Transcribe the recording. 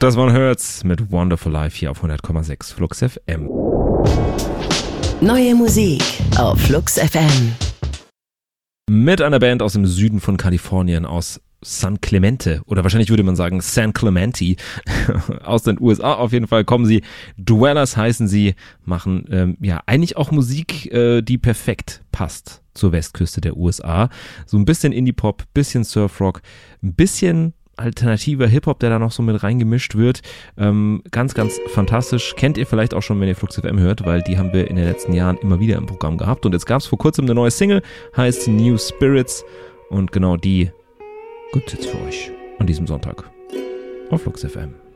Das waren Hurts mit Wonderful Life hier auf 100,6 Flux FM. Neue Musik auf Flux FM. Mit einer Band aus dem Süden von Kalifornien, aus San Clemente, oder wahrscheinlich würde man sagen San Clemente, aus den USA auf jeden Fall kommen sie. Dwellers heißen sie, machen eigentlich auch Musik, die perfekt passt zur Westküste der USA. So ein bisschen Indie-Pop, bisschen Surfrock, ein bisschen alternativer Hip-Hop, der da noch so mit reingemischt wird. Ganz, ganz fantastisch. Kennt ihr vielleicht auch schon, wenn ihr Flux FM hört, weil die haben wir in den letzten Jahren immer wieder im Programm gehabt. Und jetzt gab es vor kurzem eine neue Single, heißt New Spirits. Und genau die gibt's jetzt für euch an diesem Sonntag auf Flux FM.